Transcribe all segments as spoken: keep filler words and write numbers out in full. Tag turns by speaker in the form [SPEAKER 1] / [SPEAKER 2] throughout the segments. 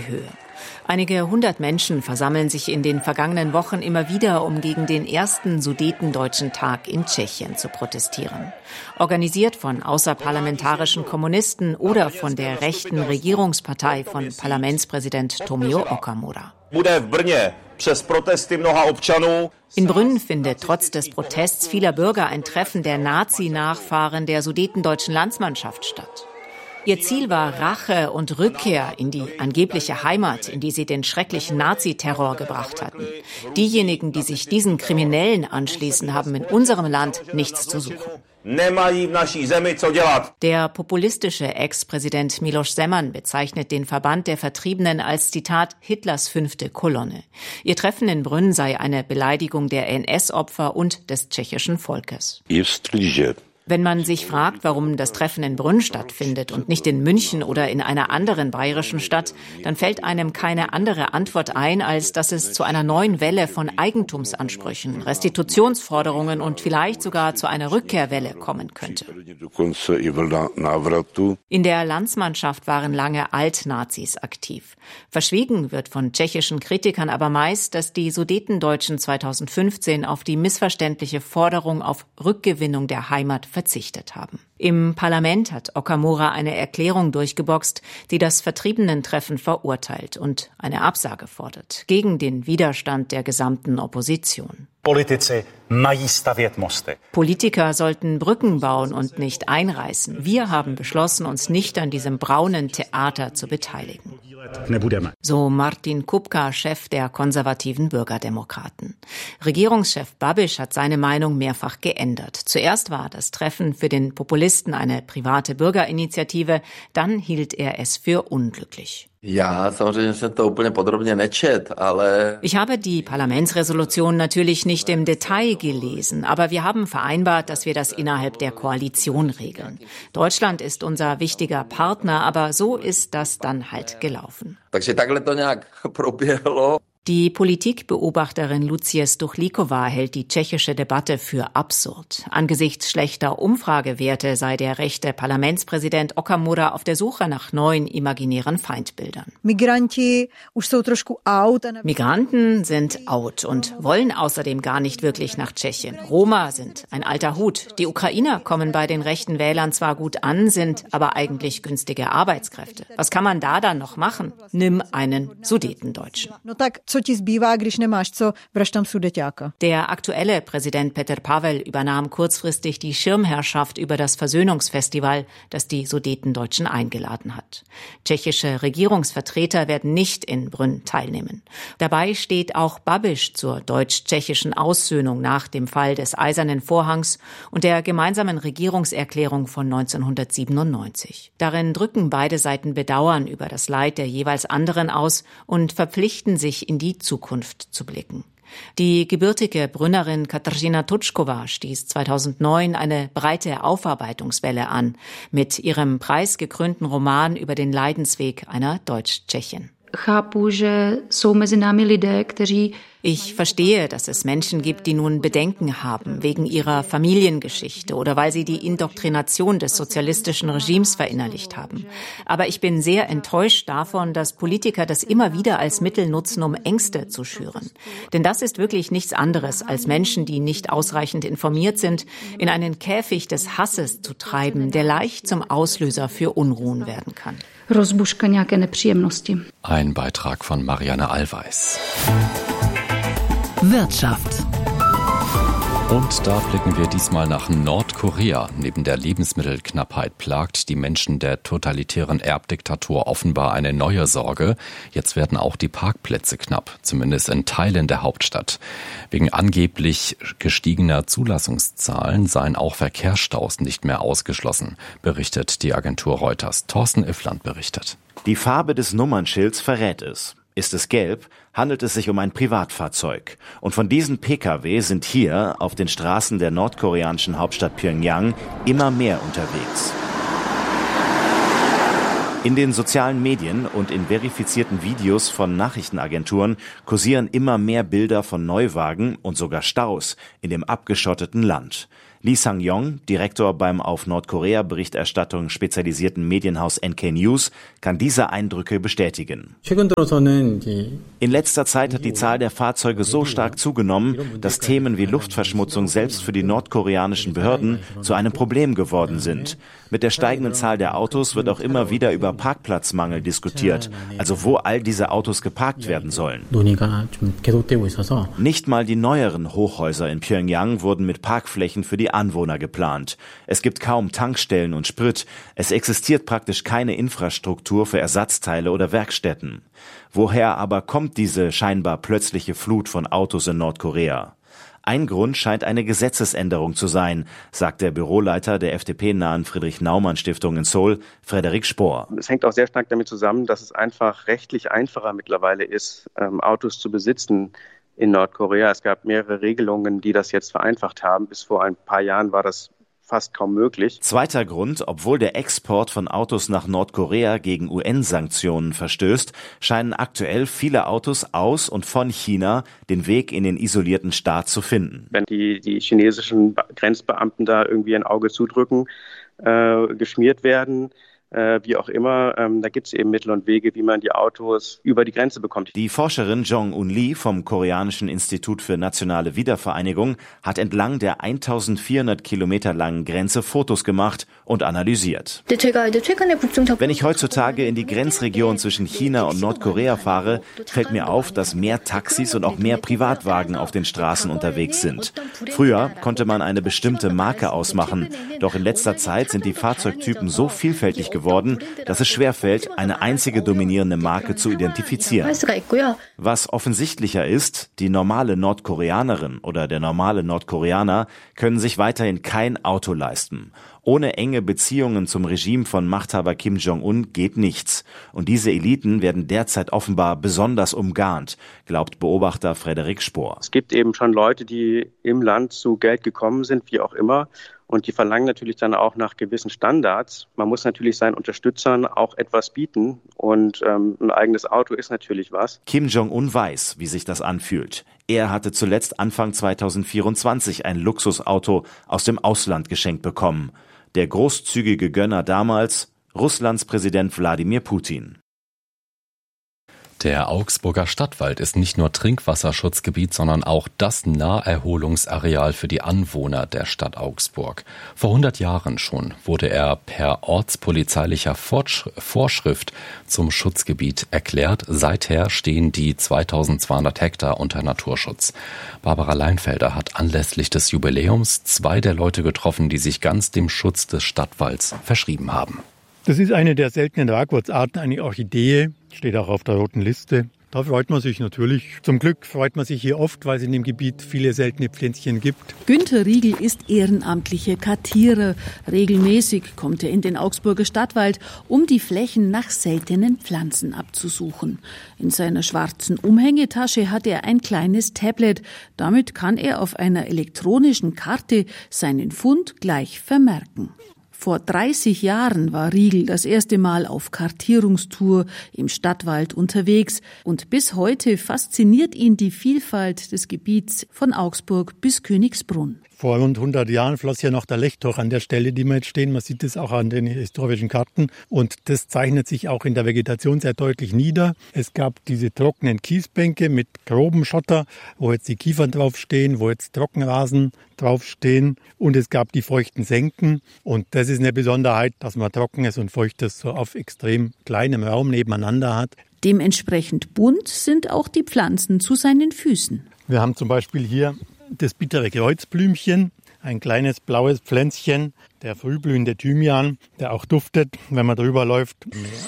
[SPEAKER 1] Höhe. Einige hundert Menschen versammeln sich in den vergangenen Wochen immer wieder, um gegen den ersten Sudetendeutschen Tag in Tschechien zu protestieren. Organisiert von außerparlamentarischen Kommunisten oder von der rechten Regierungspartei von Parlamentspräsident Tomio Okamura. In Brünn findet trotz des Protests vieler Bürger ein Treffen der Nazi-Nachfahren der Sudetendeutschen Landsmannschaft statt. Ihr Ziel war Rache und Rückkehr in die angebliche Heimat, in die sie den schrecklichen Naziterror gebracht hatten. Diejenigen, die sich diesen Kriminellen anschließen, haben in unserem Land nichts zu suchen. Der populistische Ex-Präsident Miloš Zeman bezeichnet den Verband der Vertriebenen als, Zitat, Hitlers fünfte Kolonne. Ihr Treffen in Brünn sei eine Beleidigung der N S-Opfer und des tschechischen Volkes. Wenn man sich fragt, warum das Treffen in Brünn stattfindet und nicht in München oder in einer anderen bayerischen Stadt, dann fällt einem keine andere Antwort ein, als dass es zu einer neuen Welle von Eigentumsansprüchen, Restitutionsforderungen und vielleicht sogar zu einer Rückkehrwelle kommen könnte. In der Landsmannschaft waren lange Altnazis aktiv. Verschwiegen wird von tschechischen Kritikern aber meist, dass die Sudetendeutschen zweitausendfünfzehn auf die missverständliche Forderung auf Rückgewinnung der Heimat verzichtet haben. Im Parlament hat Okamura eine Erklärung durchgeboxt, die das Vertriebenentreffen verurteilt und eine Absage fordert, gegen den Widerstand der gesamten Opposition. Politiker sollten Brücken bauen und nicht einreißen. Wir haben beschlossen, uns nicht an diesem braunen Theater zu beteiligen. So Martin Kupka, Chef der konservativen Bürgerdemokraten. Regierungschef Babiš hat seine Meinung mehrfach geändert. Zuerst war das Treffen für den Populisten eine private Bürgerinitiative, dann hielt er es für unglücklich. Ich habe die Parlamentsresolution natürlich nicht im Detail gelesen, aber wir haben vereinbart, dass wir das innerhalb der Koalition regeln. Deutschland ist unser wichtiger Partner, aber so ist das dann halt gelaufen. Die Politikbeobachterin Lucie Stuchlíková hält die tschechische Debatte für absurd. Angesichts schlechter Umfragewerte sei der rechte Parlamentspräsident Okamura auf der Suche nach neuen imaginären Feindbildern. Migranten sind out und wollen außerdem gar nicht wirklich nach Tschechien. Roma sind ein alter Hut. Die Ukrainer kommen bei den rechten Wählern zwar gut an, sind aber eigentlich günstige Arbeitskräfte. Was kann man da dann noch machen? Nimm einen Sudetendeutschen. Der aktuelle Präsident Petr Pavel übernahm kurzfristig die Schirmherrschaft über das Versöhnungsfestival, das die Sudetendeutschen eingeladen hat. Tschechische Regierungsvertreter werden nicht in Brünn teilnehmen. Dabei steht auch Babiš zur deutsch-tschechischen Aussöhnung nach dem Fall des Eisernen Vorhangs und der gemeinsamen Regierungserklärung von neunzehnhundertsiebenundneunzig. Darin drücken beide Seiten Bedauern über das Leid der jeweils anderen aus und verpflichten sich in die die Zukunft zu blicken. Die gebürtige Brünnerin Katarzyna Tuczkova stieß zweitausendneun eine breite Aufarbeitungswelle an mit ihrem preisgekrönten Roman über den Leidensweg einer Deutsch-Tschechin. Ich verstehe, dass es Menschen gibt, die nun Bedenken haben wegen ihrer Familiengeschichte oder weil sie die Indoktrination des sozialistischen Regimes verinnerlicht haben. Aber ich bin sehr enttäuscht davon, dass Politiker das immer wieder als Mittel nutzen, um Ängste zu schüren. Denn das ist wirklich nichts anderes, als Menschen, die nicht ausreichend informiert sind, in einen Käfig des Hasses zu treiben, der leicht zum Auslöser für Unruhen werden kann.
[SPEAKER 2] Ein Beitrag von Marianne Allweis.
[SPEAKER 3] Wirtschaft.
[SPEAKER 2] Und da blicken wir diesmal nach Nordkorea. Neben der Lebensmittelknappheit plagt die Menschen der totalitären Erbdiktatur offenbar eine neue Sorge. Jetzt werden auch die Parkplätze knapp, zumindest in Teilen der Hauptstadt. Wegen angeblich gestiegener Zulassungszahlen seien auch Verkehrsstaus nicht mehr ausgeschlossen, berichtet die Agentur Reuters. Thorsten Iffland berichtet.
[SPEAKER 4] Die Farbe des Nummernschilds verrät es. Ist es gelb, handelt es sich um ein Privatfahrzeug. Und von diesen Pkw sind hier auf den Straßen der nordkoreanischen Hauptstadt Pjöngjang immer mehr unterwegs. In den sozialen Medien und in verifizierten Videos von Nachrichtenagenturen kursieren immer mehr Bilder von Neuwagen und sogar Staus in dem abgeschotteten Land. Lee Sang-yong, Direktor beim auf Nordkorea-Berichterstattung spezialisierten Medienhaus N K News, kann diese Eindrücke bestätigen. In letzter Zeit hat die Zahl der Fahrzeuge so stark zugenommen, dass Themen wie Luftverschmutzung selbst für die nordkoreanischen Behörden zu einem Problem geworden sind. Mit der steigenden Zahl der Autos wird auch immer wieder über Parkplatzmangel diskutiert, also wo all diese Autos geparkt werden sollen. Nicht mal die neueren Hochhäuser in Pyongyang wurden mit Parkflächen für die Anwohner geplant. Es gibt kaum Tankstellen und Sprit. Es existiert praktisch keine Infrastruktur für Ersatzteile oder Werkstätten. Woher aber kommt diese scheinbar plötzliche Flut von Autos in Nordkorea? Ein Grund scheint eine Gesetzesänderung zu sein, sagt der Büroleiter der F D P-nahen Friedrich-Naumann-Stiftung in Seoul, Frederik Spohr.
[SPEAKER 3] Es hängt auch sehr stark damit zusammen, dass es einfach rechtlich einfacher mittlerweile ist, ähm, Autos zu besitzen in Nordkorea. Es gab mehrere Regelungen, die das jetzt vereinfacht haben. Bis vor ein paar Jahren war das fast kaum möglich.
[SPEAKER 4] Zweiter Grund, obwohl der Export von Autos nach Nordkorea gegen U N-Sanktionen verstößt, scheinen aktuell viele Autos aus und von China den Weg in den isolierten Staat zu finden.
[SPEAKER 3] Wenn die, die chinesischen Grenzbeamten da irgendwie ein Auge zudrücken, äh, geschmiert werden, äh, wie auch immer, ähm, da gibt es eben Mittel und Wege, wie man die Autos über die Grenze bekommt.
[SPEAKER 4] Die Forscherin Jong-Un Lee vom Koreanischen Institut für nationale Wiedervereinigung hat entlang der eintausendvierhundert Kilometer langen Grenze Fotos gemacht und analysiert. Wenn ich heutzutage in die Grenzregion zwischen China und Nordkorea fahre, fällt mir auf, dass mehr Taxis und auch mehr Privatwagen auf den Straßen unterwegs sind. Früher konnte man eine bestimmte Marke ausmachen, doch in letzter Zeit sind die Fahrzeugtypen so vielfältig geworden, dass es schwerfällt, eine einzige dominierende Marke zu identifizieren. Was offensichtlicher ist, die normale Nordkoreanerin oder der normale Nordkoreaner können sich weiterhin kein Auto leisten. Ohne enge Beziehungen zum Regime von Machthaber Kim Jong-un geht nichts. Und diese Eliten werden derzeit offenbar besonders umgarnt, glaubt Beobachter Frederik Spohr.
[SPEAKER 3] Es gibt eben schon Leute, die im Land zu Geld gekommen sind, wie auch immer. Und die verlangen natürlich dann auch nach gewissen Standards. Man muss natürlich seinen Unterstützern auch etwas bieten. Und ähm, ein eigenes Auto ist natürlich was.
[SPEAKER 4] Kim Jong-un weiß, wie sich das anfühlt. Er hatte zuletzt Anfang zweitausendvierundzwanzig ein Luxusauto aus dem Ausland geschenkt bekommen. Der großzügige Gönner damals, Russlands Präsident Wladimir Putin.
[SPEAKER 2] Der Augsburger Stadtwald ist nicht nur Trinkwasserschutzgebiet, sondern auch das Naherholungsareal für die Anwohner der Stadt Augsburg. Vor hundert Jahren schon wurde er per ortspolizeilicher Vorschrift zum Schutzgebiet erklärt. Seither stehen die zweitausendzweihundert Hektar unter Naturschutz. Barbara Leinfelder hat anlässlich des Jubiläums zwei der Leute getroffen, die sich ganz dem Schutz des Stadtwalds verschrieben haben.
[SPEAKER 5] Das ist eine der seltenen Ragwortsarten, eine Orchidee, steht auch auf der roten Liste. Da freut man sich natürlich. Zum Glück freut man sich hier oft, weil es in dem Gebiet viele seltene Pflänzchen gibt.
[SPEAKER 6] Günter Riegel ist ehrenamtlicher Kartierer. Regelmäßig kommt er in den Augsburger Stadtwald, um die Flächen nach seltenen Pflanzen abzusuchen. In seiner schwarzen Umhängetasche hat er ein kleines Tablet. Damit kann er auf einer elektronischen Karte seinen Fund gleich vermerken. Vor dreißig Jahren war Riegel das erste Mal auf Kartierungstour im Stadtwald unterwegs und bis heute fasziniert ihn die Vielfalt des Gebiets von Augsburg bis Königsbrunn.
[SPEAKER 5] Vor rund hundert Jahren floss ja noch der Lechtoch an der Stelle, die wir jetzt stehen. Man sieht es auch an den historischen Karten. Und das zeichnet sich auch in der Vegetation sehr deutlich nieder. Es gab diese trockenen Kiesbänke mit grobem Schotter, wo jetzt die Kiefern draufstehen, wo jetzt Trockenrasen draufstehen. Und es gab die feuchten Senken. Und das ist eine Besonderheit, dass man Trockenes und Feuchtes so auf extrem kleinem Raum nebeneinander hat.
[SPEAKER 6] Dementsprechend bunt sind auch die Pflanzen zu seinen Füßen.
[SPEAKER 5] Wir haben zum Beispiel hier das bittere Kreuzblümchen, ein kleines blaues Pflänzchen, der frühblühende Thymian, der auch duftet, wenn man drüber läuft.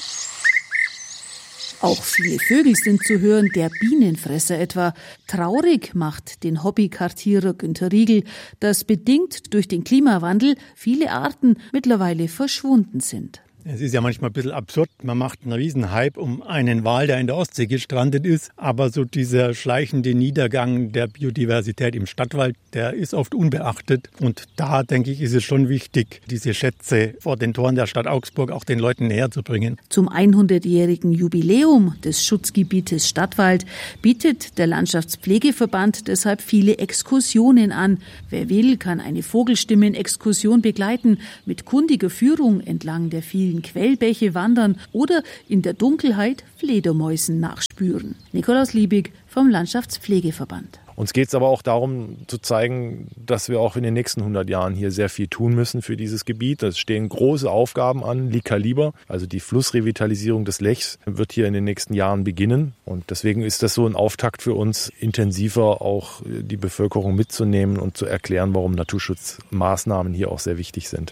[SPEAKER 6] Auch viele Vögel sind zu hören, der Bienenfresser etwa. Traurig macht den Hobbykartierer Günter Riegel, dass bedingt durch den Klimawandel viele Arten mittlerweile verschwunden sind.
[SPEAKER 5] Es ist ja manchmal ein bisschen absurd. Man macht einen Riesenhype um einen Wal, der in der Ostsee gestrandet ist. Aber so dieser schleichende Niedergang der Biodiversität im Stadtwald, der ist oft unbeachtet. Und da, denke ich, ist es schon wichtig, diese Schätze vor den Toren der Stadt Augsburg auch den Leuten näher zu bringen.
[SPEAKER 6] Zum hundertjährigen Jubiläum des Schutzgebietes Stadtwald bietet der Landschaftspflegeverband deshalb viele Exkursionen an. Wer will, kann eine Vogelstimmen-Exkursion begleiten, mit kundiger Führung entlang der vielen Quellbäche wandern oder in der Dunkelheit Fledermäusen nachspüren. Nikolaus Liebig vom Landschaftspflegeverband.
[SPEAKER 7] Uns geht es aber auch darum, zu zeigen, dass wir auch in den nächsten hundert Jahren hier sehr viel tun müssen für dieses Gebiet. Es stehen große Aufgaben an, Li Kaliber, also die Flussrevitalisierung des Lechs, wird hier in den nächsten Jahren beginnen. Und deswegen ist das so ein Auftakt für uns, intensiver auch die Bevölkerung mitzunehmen und zu erklären, warum Naturschutzmaßnahmen hier auch sehr wichtig sind.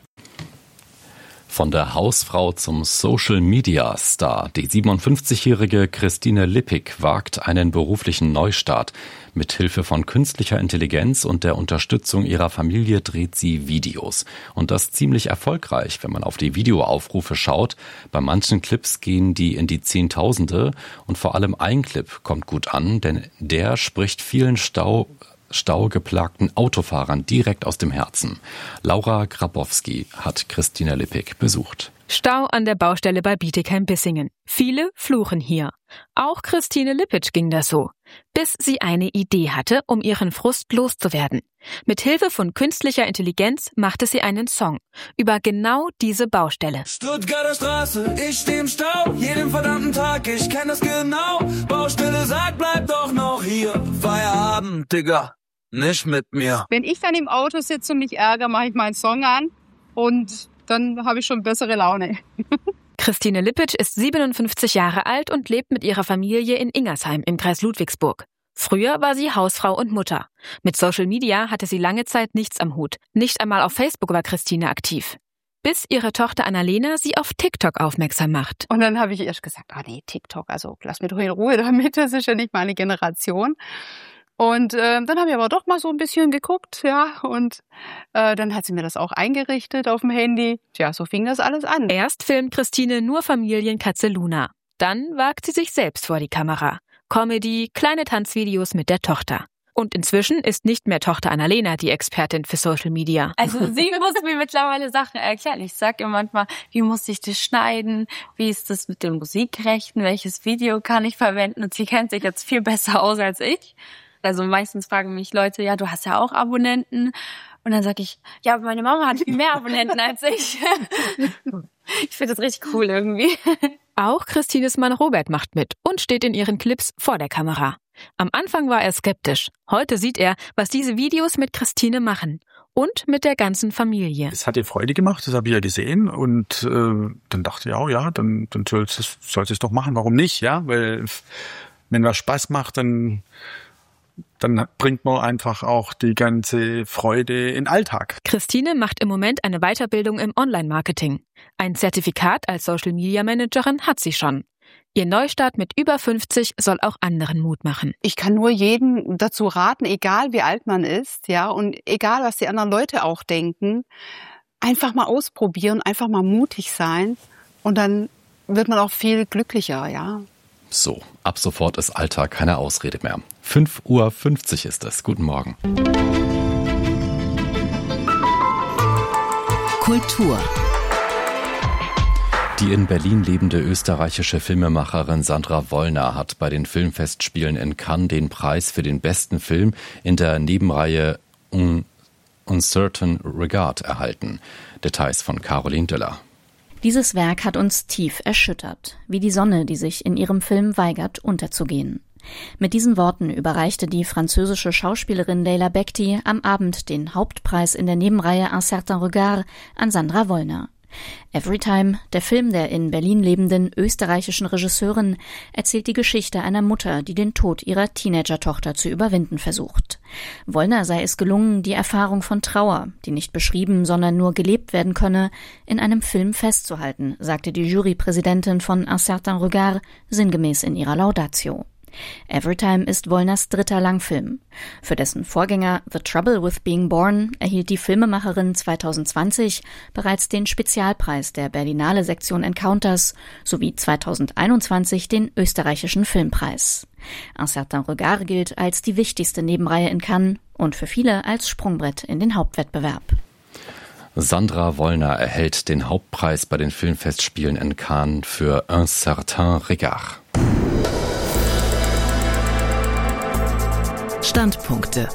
[SPEAKER 2] Von der Hausfrau zum Social-Media-Star. Die siebenundfünfzigjährige Christine Lippig wagt einen beruflichen Neustart. Mit Hilfe von künstlicher Intelligenz und der Unterstützung ihrer Familie dreht sie Videos. Und das ziemlich erfolgreich, wenn man auf die Videoaufrufe schaut. Bei manchen Clips gehen die in die Zehntausende. Und vor allem ein Clip kommt gut an, denn der spricht vielen Stau staugeplagten Autofahrern direkt aus dem Herzen. Laura Grabowski hat Christine Lippig besucht.
[SPEAKER 8] Stau an der Baustelle bei Bietigheim-Bissingen. Viele fluchen hier. Auch Christine Lippig ging das so, bis sie eine Idee hatte, um ihren Frust loszuwerden. Mit Hilfe von künstlicher Intelligenz machte sie einen Song über genau diese Baustelle.
[SPEAKER 9] Stuttgarter Straße, ich steh im Stau, jeden verdammten Tag, ich kenn das genau. Baustelle sagt, bleib doch noch hier. Feierabend, Digga, nicht mit mir.
[SPEAKER 10] Wenn ich dann im Auto sitze und mich ärgere, mache ich meinen Song an und dann habe ich schon bessere Laune.
[SPEAKER 8] Christine Lippig ist siebenundfünfzig Jahre alt und lebt mit ihrer Familie in Ingersheim im Kreis Ludwigsburg. Früher war sie Hausfrau und Mutter. Mit Social Media hatte sie lange Zeit nichts am Hut. Nicht einmal auf Facebook war Christine aktiv. Bis ihre Tochter Annalena sie auf TikTok aufmerksam macht.
[SPEAKER 10] Und dann habe ich erst gesagt, ah nee, TikTok, also lass mich doch in Ruhe damit, das ist ja nicht meine Generation. Und äh, dann habe ich aber doch mal so ein bisschen geguckt, ja, und äh, dann hat sie mir das auch eingerichtet auf dem Handy. Tja, so fing das alles an.
[SPEAKER 8] Erst filmt Christine nur Familienkatze Luna. Dann wagt sie sich selbst vor die Kamera. Comedy, kleine Tanzvideos mit der Tochter. Und inzwischen ist nicht mehr Tochter Annalena die Expertin für Social Media.
[SPEAKER 11] Also sie muss mir mittlerweile Sachen erklären. Ich sage ihr manchmal, wie muss ich das schneiden? Wie ist das mit den Musikrechten? Welches Video kann ich verwenden? Und sie kennt sich jetzt viel besser aus als ich. Also meistens fragen mich Leute, ja, du hast ja auch Abonnenten. Und dann sage ich, ja, aber meine Mama hat viel mehr Abonnenten als ich. Ich finde das richtig cool irgendwie.
[SPEAKER 8] Auch Christines Mann Robert macht mit und steht in ihren Clips vor der Kamera. Am Anfang war er skeptisch. Heute sieht er, was diese Videos mit Christine machen. Und mit der ganzen Familie.
[SPEAKER 12] Es hat ihr Freude gemacht, das habe ich ja gesehen. Und äh, dann dachte ich, oh ja, dann, dann soll es soll es doch machen. Warum nicht? Ja, weil wenn was Spaß macht, dann... dann bringt man einfach auch die ganze Freude in den Alltag.
[SPEAKER 8] Christine macht im Moment eine Weiterbildung im Online-Marketing. Ein Zertifikat als Social-Media-Managerin hat sie schon. Ihr Neustart mit über fünfzig soll auch anderen Mut machen.
[SPEAKER 10] Ich kann nur jedem dazu raten, egal wie alt man ist, ja, und egal was die anderen Leute auch denken, einfach mal ausprobieren, einfach mal mutig sein und dann wird man auch viel glücklicher, ja.
[SPEAKER 2] So, ab sofort ist Alltag keine Ausrede mehr. fünf Uhr fünfzig ist es. Guten Morgen.
[SPEAKER 6] Kultur.
[SPEAKER 2] Die in Berlin lebende österreichische Filmemacherin Sandra Wollner hat bei den Filmfestspielen in Cannes den Preis für den besten Film in der Nebenreihe Un- Uncertain Regard erhalten. Details von Caroline Diller.
[SPEAKER 13] Dieses Werk hat uns tief erschüttert, wie die Sonne, die sich in ihrem Film weigert, unterzugehen. Mit diesen Worten überreichte die französische Schauspielerin Leila Bekti am Abend den Hauptpreis in der Nebenreihe Un certain regard an Sandra Wollner. Everytime, der Film der in Berlin lebenden österreichischen Regisseurin, erzählt die Geschichte einer Mutter, die den Tod ihrer Teenager-Tochter zu überwinden versucht. Wollner sei es gelungen, die Erfahrung von Trauer, die nicht beschrieben, sondern nur gelebt werden könne, in einem Film festzuhalten, sagte die Jurypräsidentin von Un certain regard sinngemäß in ihrer Laudatio. Everytime ist Wollners dritter Langfilm. Für dessen Vorgänger The Trouble with Being Born erhielt die Filmemacherin zwanzig zwanzig bereits den Spezialpreis der Berlinale Sektion Encounters sowie zwanzig einundzwanzig den österreichischen Filmpreis. Un certain regard gilt als die wichtigste Nebenreihe in Cannes und für viele als Sprungbrett in den Hauptwettbewerb.
[SPEAKER 2] Sandra Wollner erhält den Hauptpreis bei den Filmfestspielen in Cannes für Un certain regard.
[SPEAKER 14] Standpunkte.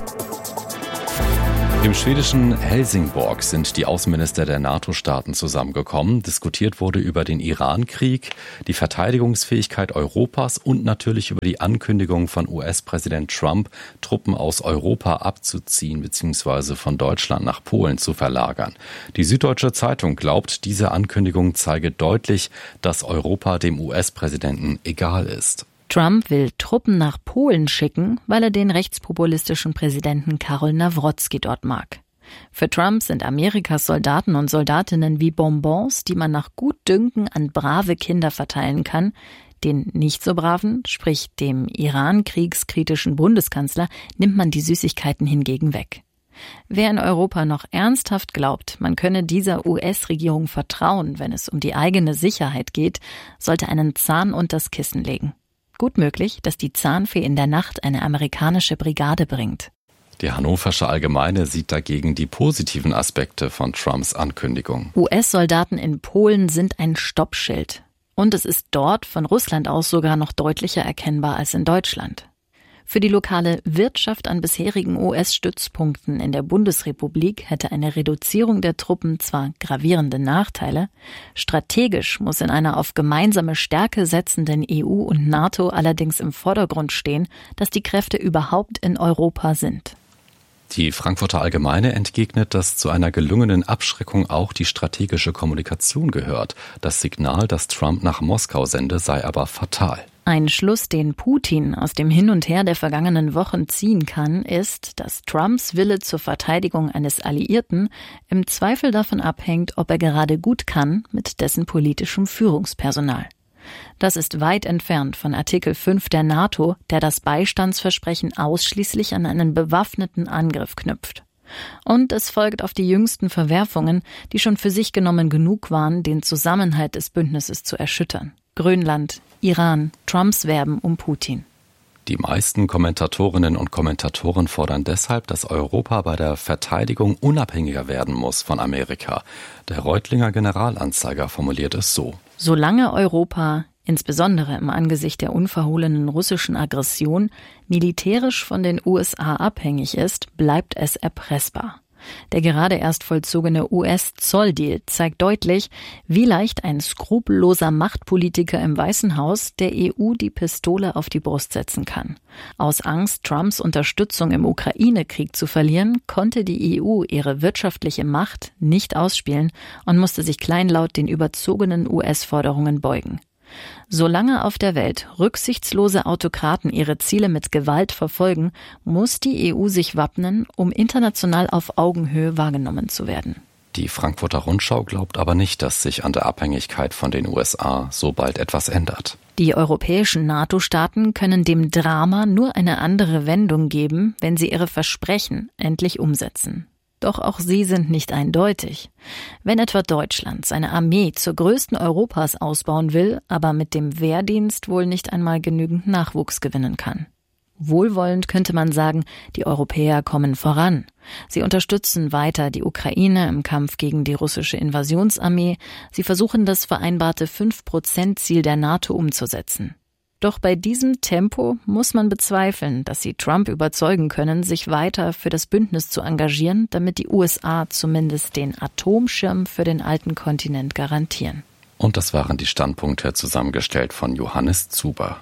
[SPEAKER 2] Im schwedischen Helsingborg sind die Außenminister der NATO-Staaten zusammengekommen. Diskutiert wurde über den Iran-Krieg, die Verteidigungsfähigkeit Europas und natürlich über die Ankündigung von U S-Präsident Trump, Truppen aus Europa abzuziehen bzw. von Deutschland nach Polen zu verlagern. Die Süddeutsche Zeitung glaubt, diese Ankündigung zeige deutlich, dass Europa dem U S-Präsidenten egal ist.
[SPEAKER 1] Trump will Truppen nach Polen schicken, weil er den rechtspopulistischen Präsidenten Karol Nawrocki dort mag. Für Trump sind Amerikas Soldaten und Soldatinnen wie Bonbons, die man nach Gutdünken an brave Kinder verteilen kann. Den nicht so braven, sprich dem Iran-kriegskritischen Bundeskanzler, nimmt man die Süßigkeiten hingegen weg. Wer in Europa noch ernsthaft glaubt, man könne dieser U S-Regierung vertrauen, wenn es um die eigene Sicherheit geht, sollte einen Zahn unters Kissen legen. Gut möglich, dass die Zahnfee in der Nacht eine amerikanische Brigade bringt.
[SPEAKER 2] Die Hannoversche Allgemeine sieht dagegen die positiven Aspekte von Trumps Ankündigung.
[SPEAKER 1] U S-Soldaten in Polen sind ein Stoppschild. Und es ist dort von Russland aus sogar noch deutlicher erkennbar als in Deutschland. Für die lokale Wirtschaft an bisherigen U S-Stützpunkten in der Bundesrepublik hätte eine Reduzierung der Truppen zwar gravierende Nachteile, strategisch muss in einer auf gemeinsame Stärke setzenden E U und NATO allerdings im Vordergrund stehen, dass die Kräfte überhaupt in Europa sind.
[SPEAKER 2] Die Frankfurter Allgemeine entgegnet, dass zu einer gelungenen Abschreckung auch die strategische Kommunikation gehört. Das Signal, das Trump nach Moskau sende, sei aber fatal.
[SPEAKER 1] Ein Schluss, den Putin aus dem Hin und Her der vergangenen Wochen ziehen kann, ist, dass Trumps Wille zur Verteidigung eines Alliierten im Zweifel davon abhängt, ob er gerade gut kann mit dessen politischem Führungspersonal. Das ist weit entfernt von Artikel fünf der NATO, der das Beistandsversprechen ausschließlich an einen bewaffneten Angriff knüpft. Und es folgt auf die jüngsten Verwerfungen, die schon für sich genommen genug waren, den Zusammenhalt des Bündnisses zu erschüttern. Grönland, Iran, Trumps Werben um Putin.
[SPEAKER 2] Die meisten Kommentatorinnen und Kommentatoren fordern deshalb, dass Europa bei der Verteidigung unabhängiger werden muss von Amerika. Der Reutlinger Generalanzeiger formuliert es so:
[SPEAKER 1] Solange Europa, insbesondere im Angesicht der unverhohlenen russischen Aggression, militärisch von den U S A abhängig ist, bleibt es erpressbar. Der gerade erst vollzogene U S-Zolldeal zeigt deutlich, wie leicht ein skrupelloser Machtpolitiker im Weißen Haus der E U die Pistole auf die Brust setzen kann. Aus Angst, Trumps Unterstützung im Ukraine-Krieg zu verlieren, konnte die E U ihre wirtschaftliche Macht nicht ausspielen und musste sich kleinlaut den überzogenen U S-Forderungen beugen. Solange auf der Welt rücksichtslose Autokraten ihre Ziele mit Gewalt verfolgen, muss die E U sich wappnen, um international auf Augenhöhe wahrgenommen zu werden.
[SPEAKER 2] Die Frankfurter Rundschau glaubt aber nicht, dass sich an der Abhängigkeit von den U S A so bald etwas ändert.
[SPEAKER 1] Die europäischen NATO-Staaten können dem Drama nur eine andere Wendung geben, wenn sie ihre Versprechen endlich umsetzen. Doch auch sie sind nicht eindeutig. Wenn etwa Deutschland seine Armee zur größten Europas ausbauen will, aber mit dem Wehrdienst wohl nicht einmal genügend Nachwuchs gewinnen kann. Wohlwollend könnte man sagen, die Europäer kommen voran. Sie unterstützen weiter die Ukraine im Kampf gegen die russische Invasionsarmee. Sie versuchen, das vereinbarte fünf Prozent Ziel der NATO umzusetzen. Doch bei diesem Tempo muss man bezweifeln, dass sie Trump überzeugen können, sich weiter für das Bündnis zu engagieren, damit die U S A zumindest den Atomschirm für den alten Kontinent garantieren.
[SPEAKER 2] Und das waren die Standpunkte, zusammengestellt von Johannes Zuber.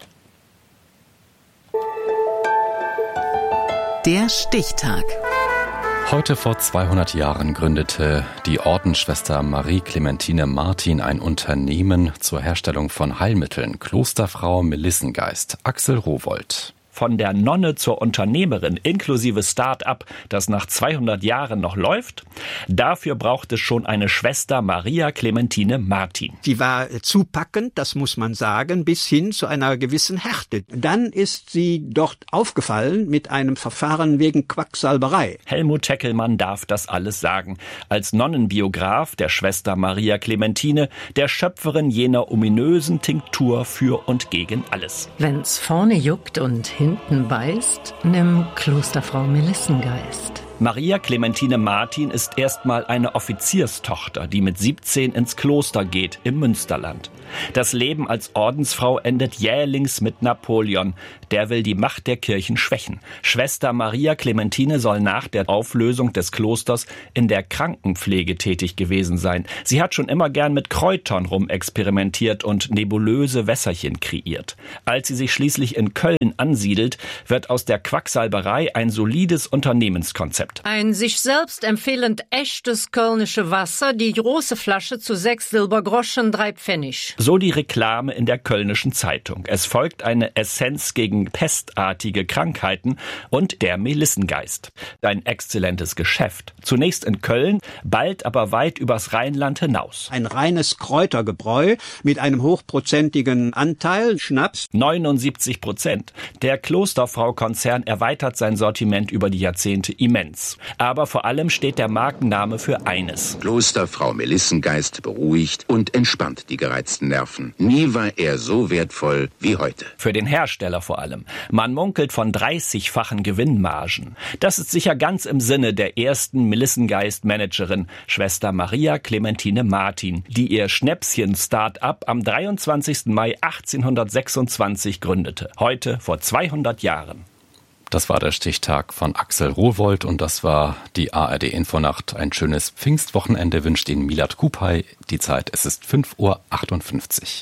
[SPEAKER 14] Der Stichtag.
[SPEAKER 2] Heute vor zweihundert Jahren gründete die Ordensschwester Marie Clementine Martin ein Unternehmen zur Herstellung von Heilmitteln, Klosterfrau Melissengeist. Axel Rowohlt.
[SPEAKER 15] von der Nonne zur Unternehmerin inklusive Start-up, das nach zweihundert Jahren noch läuft? Dafür braucht es schon eine Schwester Maria Clementine Martin.
[SPEAKER 16] Sie war zupackend, das muss man sagen, bis hin zu einer gewissen Härte. Dann ist sie dort aufgefallen mit einem Verfahren wegen Quacksalberei.
[SPEAKER 15] Helmut Heckelmann darf das alles sagen. Als Nonnenbiograf der Schwester Maria Clementine, der Schöpferin jener ominösen Tinktur für und gegen alles.
[SPEAKER 14] Wenn's vorne juckt und hinten beißt, nimm Klosterfrau Melissengeist.
[SPEAKER 15] Maria Clementine Martin ist erstmal eine Offizierstochter, die mit siebzehn ins Kloster geht im Münsterland. Das Leben als Ordensfrau endet jählings mit Napoleon. Der will die Macht der Kirchen schwächen. Schwester Maria Clementine soll nach der Auflösung des Klosters in der Krankenpflege tätig gewesen sein. Sie hat schon immer gern mit Kräutern rumexperimentiert und nebulöse Wässerchen kreiert. Als sie sich schließlich in Köln ansiedelt, wird aus der Quacksalberei ein solides Unternehmenskonzept.
[SPEAKER 14] Ein sich selbst empfehlend echtes kölnische Wasser, die große Flasche zu sechs Silbergroschen, drei Pfennig.
[SPEAKER 15] So die Reklame in der Kölnischen Zeitung. Es folgt eine Essenz gegen pestartige Krankheiten und der Melissengeist. Ein exzellentes Geschäft. Zunächst in Köln, bald aber weit übers Rheinland hinaus.
[SPEAKER 16] Ein reines Kräutergebräu mit einem hochprozentigen Anteil Schnaps.
[SPEAKER 15] neunundsiebzig Prozent. Der Klosterfrau-Konzern erweitert sein Sortiment über die Jahrzehnte immens. Aber vor allem steht der Markenname für eines.
[SPEAKER 17] Klosterfrau Melissengeist beruhigt und entspannt die gereizten Nerven. Nie war er so wertvoll wie heute.
[SPEAKER 15] Für den Hersteller vor allem. Man munkelt von dreißigfachen Gewinnmargen. Das ist sicher ganz im Sinne der ersten Melissengeist-Managerin, Schwester Maria Clementine Martin, die ihr Schnäpschen-Start-up am dreiundzwanzigsten Mai achtzehnhundertsechsundzwanzig gründete. Heute vor zweihundert Jahren.
[SPEAKER 2] Das war der Stichtag von Axel Rowohlt und das war die A R D-Infonacht. Ein schönes Pfingstwochenende wünscht Ihnen Milad Kupay. Die Zeit, es ist fünf Uhr achtundfünfzig.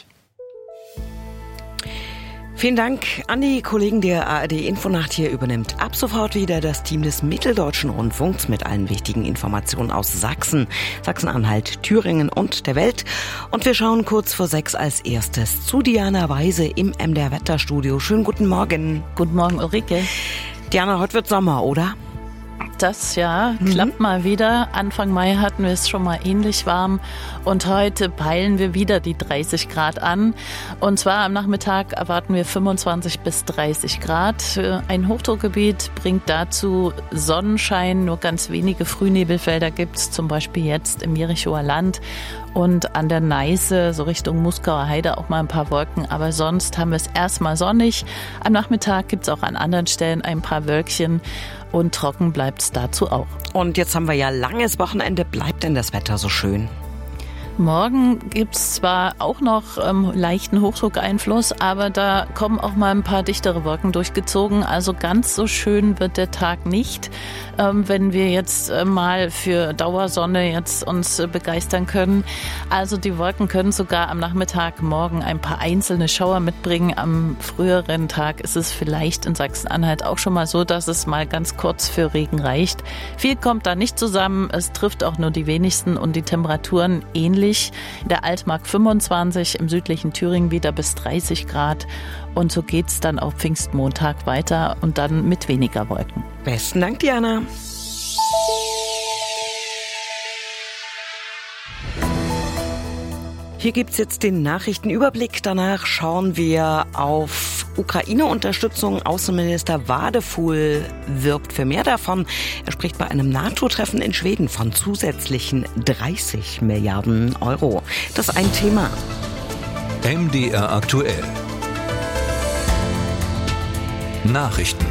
[SPEAKER 18] Vielen Dank an die Kollegen der A R D-Infonacht. Hier übernimmt ab sofort wieder das Team des Mitteldeutschen Rundfunks mit allen wichtigen Informationen aus Sachsen, Sachsen-Anhalt, Thüringen und der Welt. Und wir schauen kurz vor sechs als erstes zu Diana Weise im M D R-Wetterstudio. Schönen guten Morgen.
[SPEAKER 19] Guten Morgen, Ulrike.
[SPEAKER 18] Diana, heute wird Sommer, oder?
[SPEAKER 19] Das ja, mhm. klappt mal wieder. Anfang Mai hatten wir es schon mal ähnlich warm und heute peilen wir wieder die dreißig Grad an. Und zwar am Nachmittag erwarten wir fünfundzwanzig bis dreißig Grad. Ein Hochdruckgebiet bringt dazu Sonnenschein, nur ganz wenige Frühnebelfelder gibt es, zum Beispiel jetzt im Jerichoer Land. Und an der Neiße, so Richtung Muskauer Heide, auch mal ein paar Wolken. Aber sonst haben wir es erstmal sonnig. Am Nachmittag gibt es auch an anderen Stellen ein paar Wölkchen. Und trocken bleibt es dazu auch.
[SPEAKER 18] Und jetzt haben wir ja langes Wochenende. Bleibt denn das Wetter so schön?
[SPEAKER 19] Morgen gibt es zwar auch noch ähm, leichten Hochdruckeinfluss, aber da kommen auch mal ein paar dichtere Wolken durchgezogen. Also ganz so schön wird der Tag nicht. Ähm, wenn wir jetzt äh, mal für Dauersonne jetzt uns äh, begeistern können. Also die Wolken können sogar am Nachmittag morgen ein paar einzelne Schauer mitbringen. Am früheren Tag ist es vielleicht in Sachsen-Anhalt auch schon mal so, dass es mal ganz kurz für Regen reicht. Viel kommt da nicht zusammen. Es trifft auch nur die wenigsten und die Temperaturen ähnlich. In der Altmark fünfundzwanzig, im südlichen Thüringen wieder bis dreißig Grad. Und so geht's dann auf Pfingstmontag weiter und dann mit weniger Wolken.
[SPEAKER 18] Besten Dank, Diana. Hier gibt's jetzt den Nachrichtenüberblick. Danach schauen wir auf Ukraine-Unterstützung. Außenminister Wadefuhl wirbt für mehr davon. Er spricht bei einem NATO-Treffen in Schweden von zusätzlichen dreißig Milliarden Euro. Das ist ein Thema.
[SPEAKER 20] M D R aktuell. Nachrichten.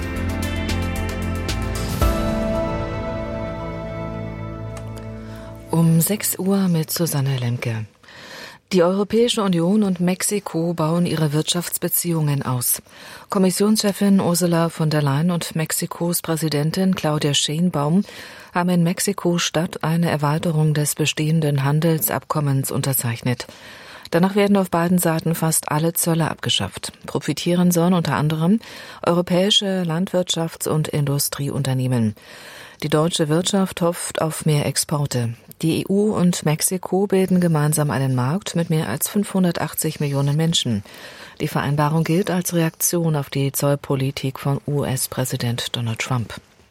[SPEAKER 21] Um sechs Uhr mit Susanne Lemke. Die Europäische Union und Mexiko bauen ihre Wirtschaftsbeziehungen aus. Kommissionschefin Ursula von der Leyen und Mexikos Präsidentin Claudia Sheinbaum haben in Mexiko-Stadt eine Erweiterung des bestehenden Handelsabkommens unterzeichnet. Danach werden auf beiden Seiten fast alle Zölle abgeschafft. Profitieren sollen unter anderem europäische Landwirtschafts- und Industrieunternehmen. Die deutsche Wirtschaft hofft auf mehr Exporte. Die E U und Mexiko bilden gemeinsam einen Markt mit mehr als fünfhundertachtzig Millionen Menschen. Die Vereinbarung gilt als Reaktion auf die Zollpolitik von U S-Präsident Donald Trump.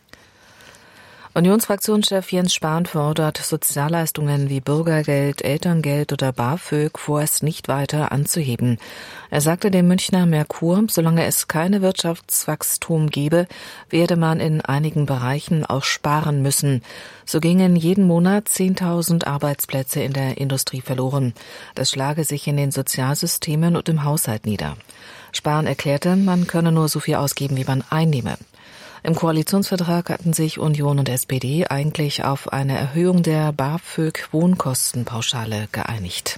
[SPEAKER 21] Unionsfraktionschef Jens Spahn fordert, Sozialleistungen wie Bürgergeld, Elterngeld oder BAföG vorerst nicht weiter anzuheben. Er sagte dem Münchner Merkur, solange es keine Wirtschaftswachstum gebe, werde man in einigen Bereichen auch sparen müssen. So gingen jeden Monat zehntausend Arbeitsplätze in der Industrie verloren. Das schlage sich in den Sozialsystemen und im Haushalt nieder. Spahn erklärte, man könne nur so viel ausgeben, wie man einnehme. Im Koalitionsvertrag hatten sich Union und S P D eigentlich auf eine Erhöhung der BAföG-Wohnkostenpauschale geeinigt.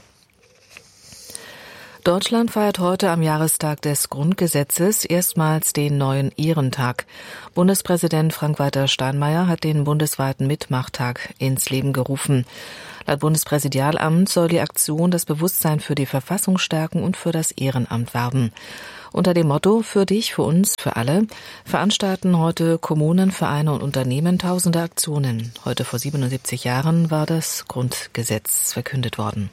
[SPEAKER 21] Deutschland feiert heute am Jahrestag des Grundgesetzes erstmals den neuen Ehrentag. Bundespräsident Frank-Walter Steinmeier hat den bundesweiten Mitmachtag ins Leben gerufen. Laut Bundespräsidialamt soll die Aktion das Bewusstsein für die Verfassung stärken und für das Ehrenamt werben. Unter dem Motto „Für dich, für uns, für alle“ veranstalten heute Kommunen, Vereine und Unternehmen tausende Aktionen. Heute vor siebenundsiebzig Jahren war das Grundgesetz verkündet worden.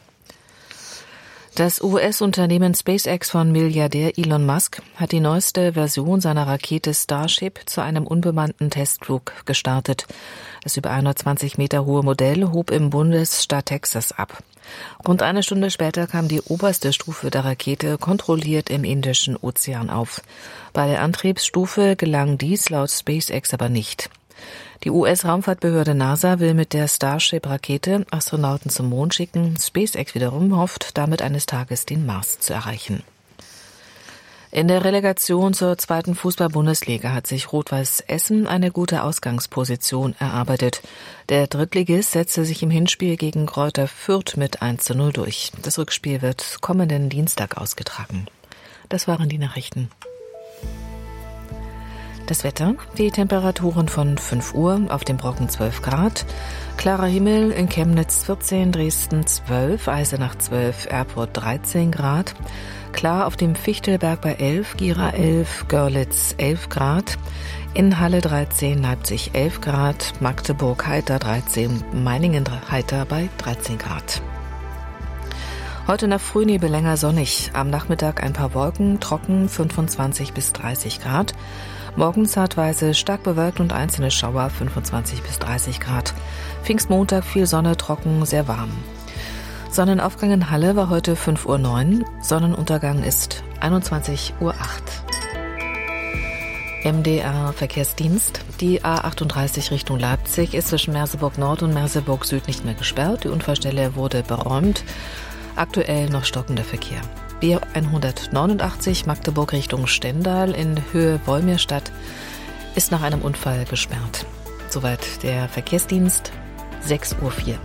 [SPEAKER 21] Das U S-Unternehmen SpaceX von Milliardär Elon Musk hat die neueste Version seiner Rakete Starship zu einem unbemannten Testflug gestartet. Das über hundertzwanzig Meter hohe Modell hob im Bundesstaat Texas ab. Rund eine Stunde später kam die oberste Stufe der Rakete kontrolliert im Indischen Ozean auf. Bei der Antriebsstufe gelang dies laut SpaceX aber nicht. Die U S-Raumfahrtbehörde NASA will mit der Starship-Rakete Astronauten zum Mond schicken. SpaceX wiederum hofft, damit eines Tages den Mars zu erreichen. In der Relegation zur zweiten Fußball-Bundesliga hat sich Rot-Weiß Essen eine gute Ausgangsposition erarbeitet. Der Drittligist setzte sich im Hinspiel gegen Greuther Fürth mit eins zu null durch. Das Rückspiel wird kommenden Dienstag ausgetragen. Das waren die Nachrichten. Das Wetter, die Temperaturen von fünf Uhr, auf dem Brocken zwölf Grad, klarer Himmel, in Chemnitz vierzehn, Dresden zwölf, Eisenach zwölf, Erfurt dreizehn Grad, klar auf dem Fichtelberg bei elf, Gera elf, Görlitz elf Grad, in Halle dreizehn, Leipzig elf Grad, Magdeburg heiter dreizehn, Meiningen heiter bei dreizehn Grad. Heute nach Frühnebel länger sonnig, am Nachmittag ein paar Wolken, trocken fünfundzwanzig bis dreißig Grad. Morgen zeitweise stark bewölkt und einzelne Schauer, fünfundzwanzig bis dreißig Grad. Pfingstmontag viel Sonne, trocken, sehr warm. Sonnenaufgang in Halle war heute fünf Uhr neun, Sonnenuntergang ist einundzwanzig Uhr acht. M D R Verkehrsdienst. Die A achtunddreißig Richtung Leipzig ist zwischen Merseburg Nord und Merseburg Süd nicht mehr gesperrt. Die Unfallstelle wurde beräumt. Aktuell noch stockender Verkehr. B hundertneunundachtzig Magdeburg Richtung Stendal in Höhe Wolmirstadt ist nach einem Unfall gesperrt. Soweit der Verkehrsdienst, sechs Uhr vier.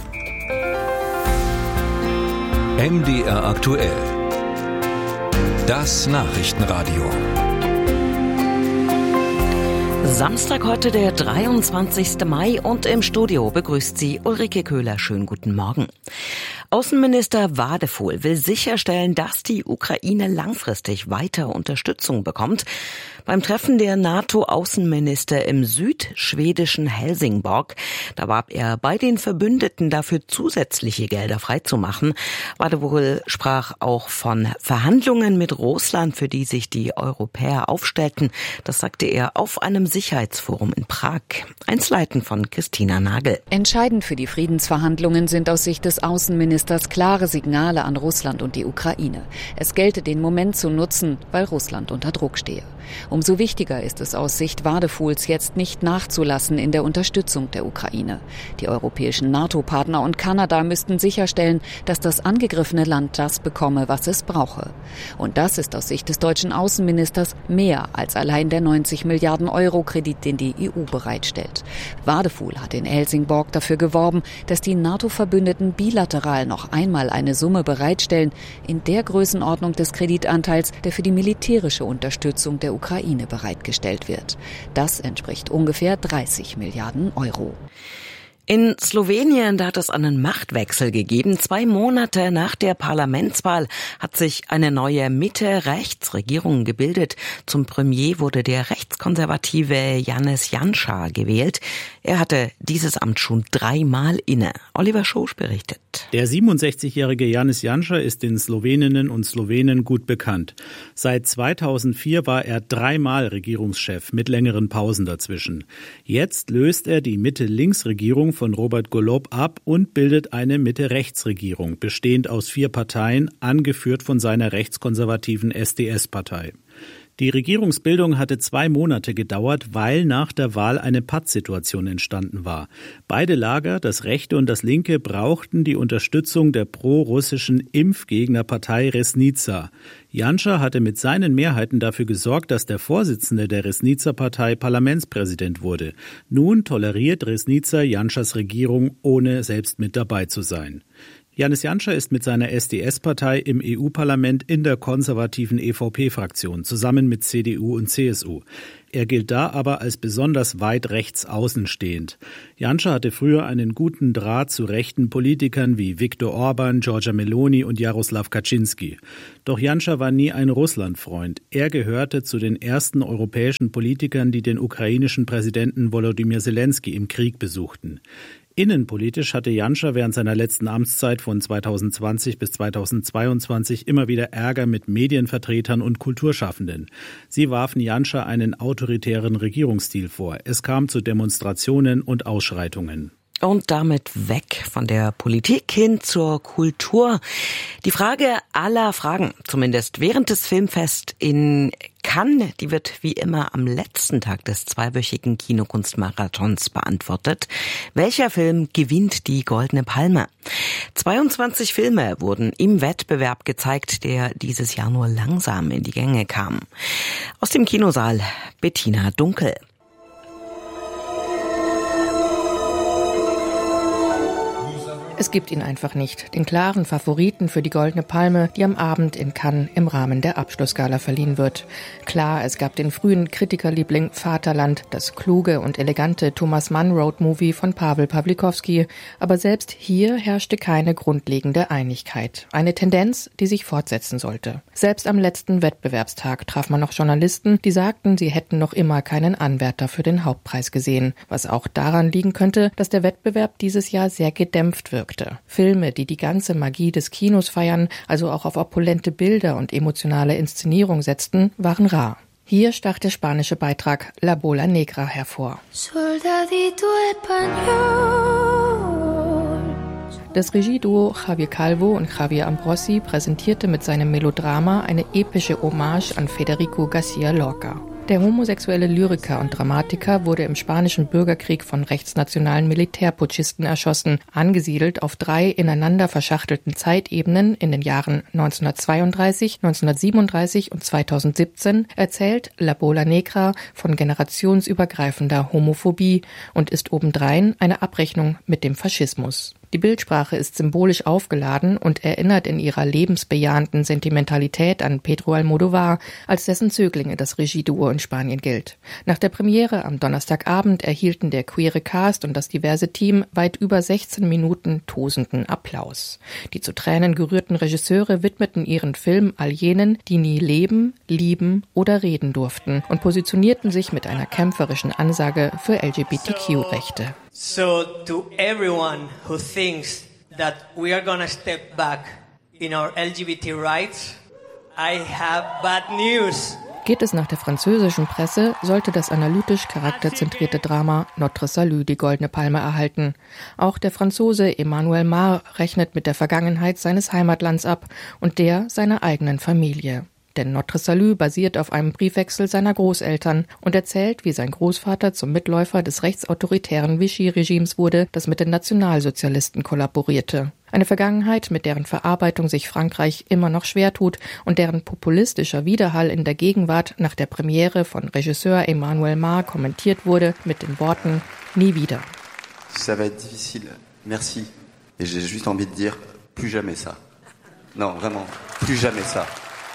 [SPEAKER 20] M D R aktuell. Das Nachrichtenradio.
[SPEAKER 18] Samstag heute der dreiundzwanzigste Mai und im Studio begrüßt Sie Ulrike Köhler. Schönen guten Morgen. Außenminister Wadefuhl will sicherstellen, dass die Ukraine langfristig weiter Unterstützung bekommt. Beim Treffen der NATO-Außenminister im südschwedischen Helsingborg, da warb er bei den Verbündeten dafür, zusätzliche Gelder freizumachen. Wadefuhl sprach auch von Verhandlungen mit Russland, für die sich die Europäer aufstellten. Das sagte er auf einem Sicherheitsforum in Prag. Einzelheiten von Christina Nagel.
[SPEAKER 3] Entscheidend für die Friedensverhandlungen sind aus Sicht des Außenministers klare Signale an Russland und die Ukraine. Es gelte, den Moment zu nutzen, weil Russland unter Druck stehe. Umso wichtiger ist es aus Sicht Wadefuhls jetzt nicht nachzulassen in der Unterstützung der Ukraine. Die europäischen NATO-Partner und Kanada müssten sicherstellen, dass das angegriffene Land das bekomme, was es brauche. Und das ist aus Sicht des deutschen Außenministers mehr als allein der neunzig Milliarden Euro Kredit, den die E U bereitstellt. Wadefuhl hat in Helsingborg dafür geworben, dass die NATO-Verbündeten bilateral noch einmal eine Summe bereitstellen, in der Größenordnung des Kreditanteils, der für die militärische Unterstützung der Ukraine bereitgestellt wird. Das entspricht ungefähr dreißig Milliarden Euro.
[SPEAKER 18] In Slowenien, da hat es einen Machtwechsel gegeben. Zwei Monate nach der Parlamentswahl hat sich eine neue Mitte-Rechts-Regierung gebildet. Zum Premier wurde der rechtskonservative Janez Janša gewählt. Er hatte dieses Amt schon dreimal inne. Oliver Schosch berichtet.
[SPEAKER 4] Der siebenundsechzigjährige Janez Janša ist den Sloweninnen und Slowenen gut bekannt. Seit zweitausendvier war er dreimal Regierungschef mit längeren Pausen dazwischen. Jetzt löst er die Mitte-Links-Regierung von Robert Golob ab und bildet eine Mitte-Rechts-Regierung, bestehend aus vier Parteien, angeführt von seiner rechtskonservativen S D S-Partei. Die Regierungsbildung hatte zwei Monate gedauert, weil nach der Wahl eine Pattsituation entstanden war. Beide Lager, das rechte und das linke, brauchten die Unterstützung der pro-russischen Impfgegnerpartei Resnica. Janša hatte mit seinen Mehrheiten dafür gesorgt, dass der Vorsitzende der Resnica-Partei Parlamentspräsident wurde. Nun toleriert Resnica Janšas Regierung, ohne selbst mit dabei zu sein. Janez Janša ist mit seiner S D S-Partei im E U-Parlament in der konservativen E V P-Fraktion, zusammen mit C D U und C S U. Er gilt da aber als besonders weit rechts außen stehend. Janša hatte früher einen guten Draht zu rechten Politikern wie Viktor Orban, Giorgia Meloni und Jaroslaw Kaczynski. Doch Janša war nie ein Russlandfreund. Er gehörte zu den ersten europäischen Politikern, die den ukrainischen Präsidenten Volodymyr Zelensky im Krieg besuchten. Innenpolitisch hatte Janša während seiner letzten Amtszeit von zweitausendzwanzig bis zweitausendzweiundzwanzig immer wieder Ärger mit Medienvertretern und Kulturschaffenden. Sie warfen Janša einen autoritären Regierungsstil vor. Es kam zu Demonstrationen und Ausschreitungen.
[SPEAKER 18] Und damit weg von der Politik hin zur Kultur. Die Frage aller Fragen, zumindest während des Filmfests in Cannes, die wird wie immer am letzten Tag des zweiwöchigen Kinokunstmarathons beantwortet. Welcher Film gewinnt die Goldene Palme? zweiundzwanzig Filme wurden im Wettbewerb gezeigt, der dieses Jahr nur langsam in die Gänge kam. Aus dem Kinosaal Bettina Dunkel.
[SPEAKER 22] Es gibt ihn einfach nicht, den klaren Favoriten für die Goldene Palme, die am Abend in Cannes im Rahmen der Abschlussgala verliehen wird. Klar, es gab den frühen Kritikerliebling Vaterland, das kluge und elegante Thomas Mann Road-Movie von Paweł Pawlikowski, aber selbst hier herrschte keine grundlegende Einigkeit. Eine Tendenz, die sich fortsetzen sollte. Selbst am letzten Wettbewerbstag traf man noch Journalisten, die sagten, sie hätten noch immer keinen Anwärter für den Hauptpreis gesehen, was auch daran liegen könnte, dass der Wettbewerb dieses Jahr sehr gedämpft wirkt. Filme, die die ganze Magie des Kinos feiern, also auch auf opulente Bilder und emotionale Inszenierung setzten, waren rar. Hier stach der spanische Beitrag La Bola Negra hervor. Das Regieduo Javier Calvo und Javier Ambrosi präsentierte mit seinem Melodrama eine epische Hommage an Federico García Lorca. Der homosexuelle Lyriker und Dramatiker wurde im spanischen Bürgerkrieg von rechtsnationalen Militärputschisten erschossen. Angesiedelt auf drei ineinander verschachtelten Zeitebenen in den Jahren neunzehnhundertzweiunddreißig, neunzehnhundertsiebenunddreißig und zweitausendsiebzehn erzählt La Bola Negra von generationsübergreifender Homophobie und ist obendrein eine Abrechnung mit dem Faschismus. Die Bildsprache ist symbolisch aufgeladen und erinnert in ihrer lebensbejahenden Sentimentalität an Pedro Almodóvar, als dessen Zöglinge das Regieduo in Spanien gilt. Nach der Premiere am Donnerstagabend erhielten der queere Cast und das diverse Team weit über sechzehn Minuten tosenden Applaus. Die zu Tränen gerührten Regisseure widmeten ihren Film all jenen, die nie leben, lieben oder reden durften und positionierten sich mit einer kämpferischen Ansage für L G B T Q-Rechte.
[SPEAKER 23] So to everyone who thinks that we are gonna step back in our L G B T rights, I have bad news.
[SPEAKER 22] Geht es nach der französischen Presse, sollte das analytisch charakterzentrierte Drama Notre Salut die Goldene Palme erhalten. Auch der Franzose Emmanuel Mar rechnet mit der Vergangenheit seines Heimatlands ab und der seiner eigenen Familie. Denn Notre Salut basiert auf einem Briefwechsel seiner Großeltern und erzählt, wie sein Großvater zum Mitläufer des rechtsautoritären Vichy-Regimes wurde, das mit den Nationalsozialisten kollaborierte. Eine Vergangenheit, mit deren Verarbeitung sich Frankreich immer noch schwer tut und deren populistischer Widerhall in der Gegenwart nach der Premiere von Regisseur Emmanuel Mar kommentiert wurde mit den Worten „Nie wieder“.
[SPEAKER 24] Ça va être difficile. Merci. Et j'ai juste envie de dire plus jamais ça. Non, vraiment, plus jamais ça.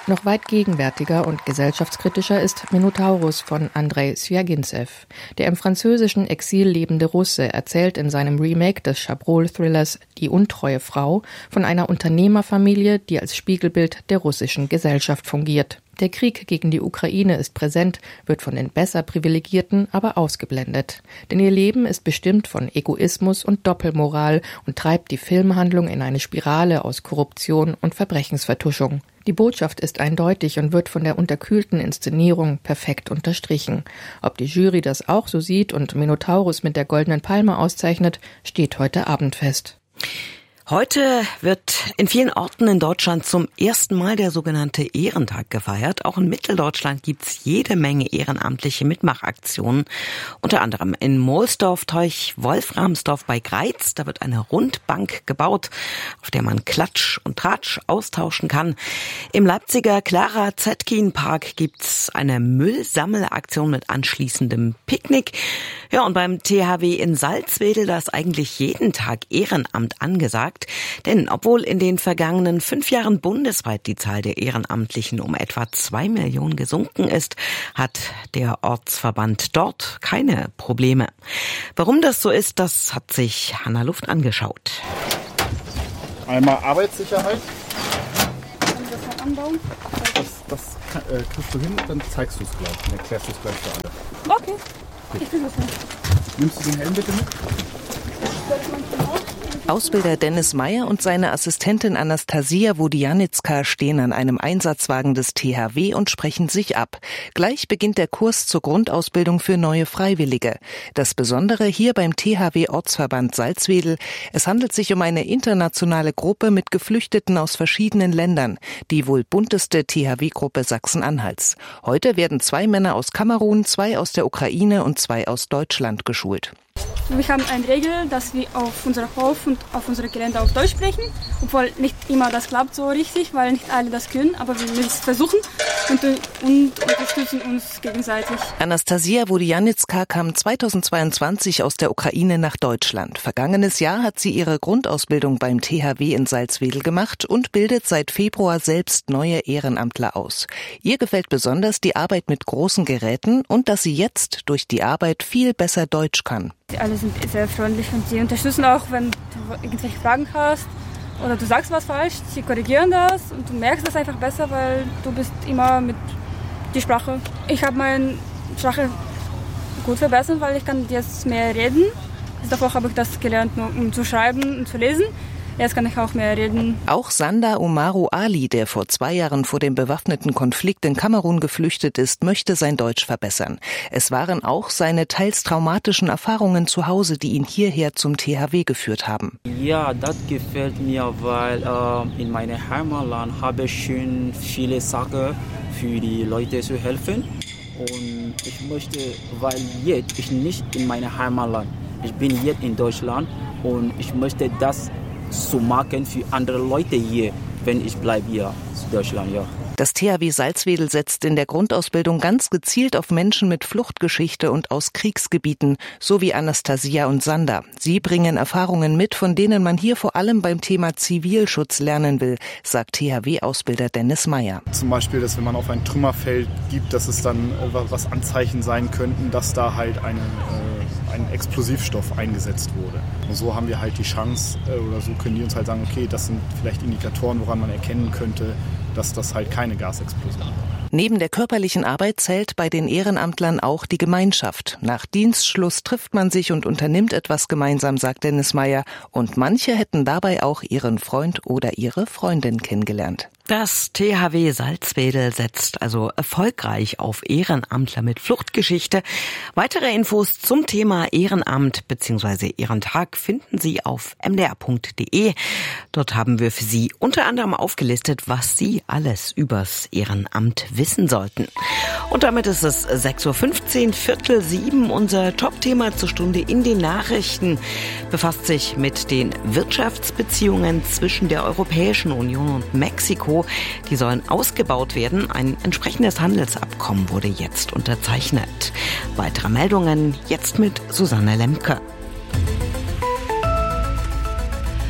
[SPEAKER 22] Noch weit gegenwärtiger und gesellschaftskritischer ist Minotaurus von Andrei Swjagintsev. Der im französischen Exil lebende Russe erzählt in seinem Remake des Chabrol-Thrillers Die untreue Frau von einer Unternehmerfamilie, die als Spiegelbild der russischen Gesellschaft fungiert. Der Krieg gegen die Ukraine ist präsent, wird von den besser Privilegierten aber ausgeblendet. Denn ihr Leben ist bestimmt von Egoismus und Doppelmoral und treibt die Filmhandlung in eine Spirale aus Korruption und Verbrechensvertuschung. Die Botschaft ist eindeutig und wird von der unterkühlten Inszenierung perfekt unterstrichen. Ob die Jury das auch so sieht und Minotaurus mit der Goldenen Palme auszeichnet, steht heute Abend fest.
[SPEAKER 18] Heute wird in vielen Orten in Deutschland zum ersten Mal der sogenannte Ehrentag gefeiert. Auch in Mitteldeutschland gibt's jede Menge ehrenamtliche Mitmachaktionen. Unter anderem in Mohlsdorf, Teuch, Wolframsdorf bei Greiz. Da wird eine Rundbank gebaut, auf der man Klatsch und Tratsch austauschen kann. Im Leipziger Clara Zetkin Park gibt's eine Müllsammelaktion mit anschließendem Picknick. Ja, und beim T H W in Salzwedel, da ist eigentlich jeden Tag Ehrenamt angesagt. Denn obwohl in den vergangenen fünf Jahren bundesweit die Zahl der Ehrenamtlichen um etwa zwei Millionen gesunken ist, hat der Ortsverband dort keine Probleme. Warum das so ist, das hat sich Hanna Luft angeschaut.
[SPEAKER 5] Einmal Arbeitssicherheit. Kann ich das mal anbauen? Das, das äh, kriegst du hin, dann zeigst du es gleich. Dann erklärst du es gleich für alle.
[SPEAKER 7] Okay, ich krieg das hin.
[SPEAKER 5] Nimmst du den Helm bitte mit?
[SPEAKER 9] Ausbilder Dennis Meyer und seine Assistentin Anastasia Wodianicka stehen an einem Einsatzwagen des T H W und sprechen sich ab. Gleich beginnt der Kurs zur Grundausbildung für neue Freiwillige. Das Besondere hier beim T H W-Ortsverband Salzwedel: Es handelt sich um eine internationale Gruppe mit Geflüchteten aus verschiedenen Ländern, die wohl bunteste T H W-Gruppe Sachsen-Anhalts. Heute werden zwei Männer aus Kamerun, zwei aus der Ukraine und zwei aus Deutschland geschult.
[SPEAKER 7] Wir haben eine Regel, dass wir auf unserem Hof und auf unserem Gelände auf Deutsch sprechen, obwohl nicht immer das klappt so richtig, weil nicht alle das können, aber wir müssen es versuchen und, und unterstützen uns gegenseitig.
[SPEAKER 9] Anastasia Wodianicka kam zweitausendzweiundzwanzig aus der Ukraine nach Deutschland. Vergangenes Jahr hat sie ihre Grundausbildung beim T H W in Salzwedel gemacht und bildet seit Februar selbst neue Ehrenamtler aus. Ihr gefällt besonders die Arbeit mit großen Geräten und dass sie jetzt durch die Arbeit viel besser Deutsch kann.
[SPEAKER 7] Alle sind sehr freundlich und sie unterstützen auch, wenn du irgendwelche Fragen hast oder du sagst was falsch, sie korrigieren das und du merkst das einfach besser, weil du bist immer mit der Sprache. Ich habe meine Sprache gut verbessert, weil ich kann jetzt mehr reden. Davor habe ich das gelernt, nur um zu schreiben und zu lesen. Jetzt kann ich auch mehr reden.
[SPEAKER 9] Auch Sanda Umaru Ali, der vor zwei Jahren vor dem bewaffneten Konflikt in Kamerun geflüchtet ist, möchte sein Deutsch verbessern. Es waren auch seine teils traumatischen Erfahrungen zu Hause, die ihn hierher zum T H W geführt haben.
[SPEAKER 11] Ja, das gefällt mir, weil äh, in meinem Heimatland habe ich schon viele Sachen für die Leute zu helfen. Und ich möchte, weil jetzt ich nicht in meinem Heimatland, ich bin jetzt in Deutschland und ich möchte das zu machen für andere Leute hier, wenn ich bleibe hier in Deutschland, ja.
[SPEAKER 9] Das T H W Salzwedel setzt in der Grundausbildung ganz gezielt auf Menschen mit Fluchtgeschichte und aus Kriegsgebieten, so wie Anastasia und Sanda. Sie bringen Erfahrungen mit, von denen man hier vor allem beim Thema Zivilschutz lernen will, sagt T H W-Ausbilder Dennis Meyer.
[SPEAKER 5] Zum Beispiel, dass wenn man auf ein Trümmerfeld gibt, dass es dann was Anzeichen sein könnten, dass da halt eine, äh, ein Explosivstoff eingesetzt wurde. Und so haben wir halt die Chance, äh, oder so können die uns halt sagen, okay, das sind vielleicht Indikatoren, woran man erkennen könnte, dass das halt keine Gasexplosion war.
[SPEAKER 9] Neben der körperlichen Arbeit zählt bei den Ehrenamtlern auch die Gemeinschaft. Nach Dienstschluss trifft man sich und unternimmt etwas gemeinsam, sagt Dennis Meyer. Und manche hätten dabei auch ihren Freund oder ihre Freundin kennengelernt.
[SPEAKER 18] Das T H W Salzwedel setzt also erfolgreich auf Ehrenamtler mit Fluchtgeschichte. Weitere Infos zum Thema Ehrenamt bzw. Ehrentag finden Sie auf m d r punkt d e. Dort haben wir für Sie unter anderem aufgelistet, was Sie alles übers Ehrenamt wissen sollten. Und damit ist es sechs Uhr fünfzehn, Viertel sieben. Unser Top-Thema zur Stunde in den Nachrichten befasst sich mit den Wirtschaftsbeziehungen zwischen der Europäischen Union und Mexiko. Die sollen ausgebaut werden. Ein entsprechendes Handelsabkommen wurde jetzt unterzeichnet. Weitere Meldungen jetzt mit Susanne Lemke.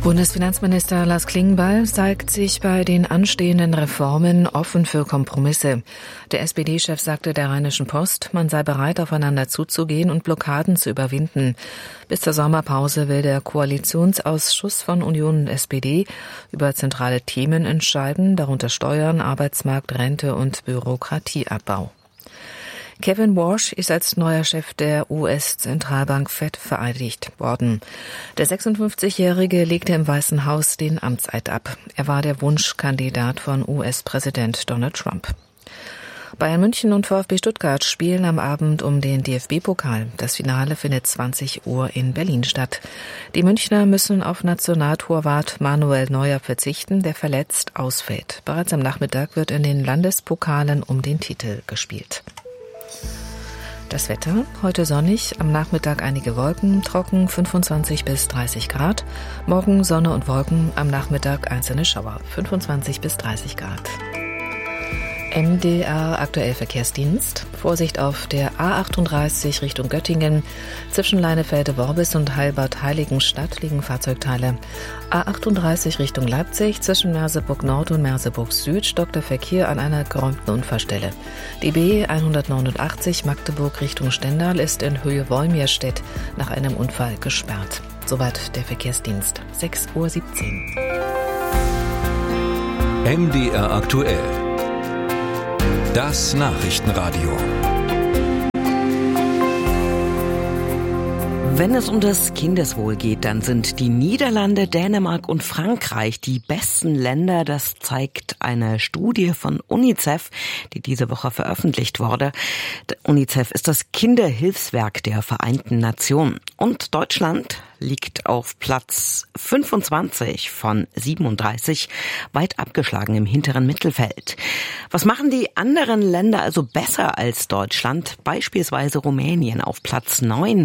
[SPEAKER 21] Bundesfinanzminister Lars Klingbeil zeigt sich bei den anstehenden Reformen offen für Kompromisse. Der S P D-Chef sagte der Rheinischen Post, man sei bereit, aufeinander zuzugehen und Blockaden zu überwinden. Bis zur Sommerpause will der Koalitionsausschuss von Union und S P D über zentrale Themen entscheiden, darunter Steuern, Arbeitsmarkt, Rente und Bürokratieabbau. Kevin Warsh ist als neuer Chef der U S-Zentralbank Fed vereidigt worden. Der sechsundfünfzigjährige legte im Weißen Haus den Amtseid ab. Er war der Wunschkandidat von U S-Präsident Donald Trump. Bayern München und VfB Stuttgart spielen am Abend um den D F B-Pokal. Das Finale findet zwanzig Uhr in Berlin statt. Die Münchner müssen auf Nationaltorwart Manuel Neuer verzichten, der verletzt ausfällt. Bereits am Nachmittag wird in den Landespokalen um den Titel gespielt. Das Wetter, heute sonnig, am Nachmittag einige Wolken, trocken fünfundzwanzig bis dreißig Grad. Morgen Sonne und Wolken, am Nachmittag einzelne Schauer, fünfundzwanzig bis dreißig Grad. M D R Aktuell Verkehrsdienst. Vorsicht auf der A achtunddreißig Richtung Göttingen. Zwischen Leinefelde-Worbis und Heilbad-Heiligenstadt liegen Fahrzeugteile. A achtunddreißig Richtung Leipzig. Zwischen Merseburg Nord und Merseburg Süd stockt der Verkehr an einer geräumten Unfallstelle. Die B hundertneunundachtzig Magdeburg Richtung Stendal ist in Höhe Wolmirstedt nach einem Unfall gesperrt. Soweit der Verkehrsdienst. sechs Uhr siebzehn.
[SPEAKER 20] M D R Aktuell. Das Nachrichtenradio.
[SPEAKER 18] Wenn es um das Kindeswohl geht, dann sind die Niederlande, Dänemark und Frankreich die besten Länder. Das zeigt eine Studie von UNICEF, die diese Woche veröffentlicht wurde. UNICEF ist das Kinderhilfswerk der Vereinten Nationen. Und Deutschland liegt auf Platz fünfundzwanzig von siebenunddreißig, weit abgeschlagen im hinteren Mittelfeld. Was machen die anderen Länder also besser als Deutschland? Beispielsweise Rumänien auf Platz neun.